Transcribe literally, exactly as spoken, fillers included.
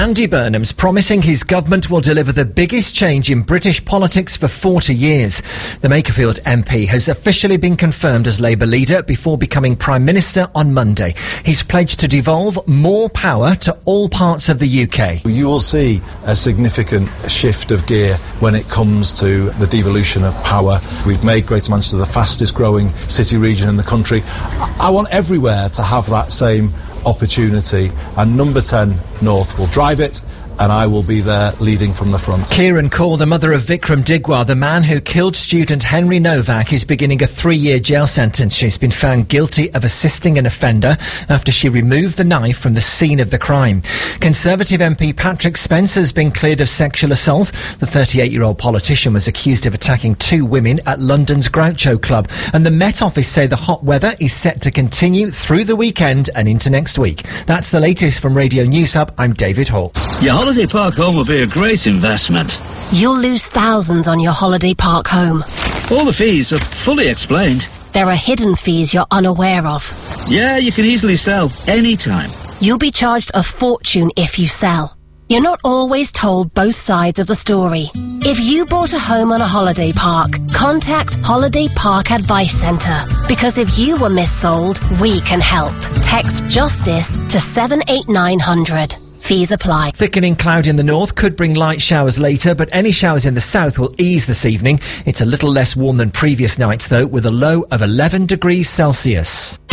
Andy Burnham's promising his government will deliver the biggest change in British politics for forty years. The Makerfield M P has officially been confirmed as Labour leader before becoming Prime Minister on Monday. He's pledged to devolve more power to all parts of the U K. You will see a significant shift of gear when it comes to the devolution of power. We've made Greater Manchester the fastest growing city region in the country. I want everywhere to have that same opportunity, and Number ten North will drive it, and I will be there leading from the front. Kieran Kaur, the mother of Vikram Digwa, the man who killed student Henry Novak, is beginning a three-year jail sentence. She's been found guilty of assisting an offender after she removed the knife from the scene of the crime. Conservative M P Patrick Spencer has been cleared of sexual assault. The thirty-eight-year-old politician was accused of attacking two women at London's Groucho Club. And the Met Office say the hot weather is set to continue through the weekend and into next week. That's the latest from Radio News Hub. I'm David Hall. Yeah, Holiday Park Home will be a great investment. You'll lose thousands on your Holiday Park Home. All the fees are fully explained. There are hidden fees you're unaware of. Yeah, you can easily sell anytime. You'll be charged a fortune if you sell. You're not always told both sides of the story. If you bought a home on a holiday park, contact Holiday Park Advice Centre. Because if you were missold, we can help. Text JUSTICE to seven eight nine hundred. Fees apply. Thickening cloud in the north could bring light showers later, but any showers in the south will ease this evening. It's a little less warm than previous nights, though, with a low of eleven degrees Celsius.